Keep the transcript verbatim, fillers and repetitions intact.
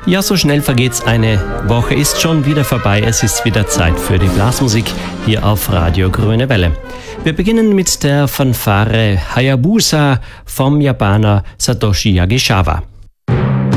Ja, so schnell vergeht's. Eine Woche ist schon wieder vorbei. Es ist wieder Zeit für die Blasmusik hier auf Radio Grüne Welle. Wir beginnen mit der Fanfare Hayabusa vom Japaner Satoshi Yagishawa.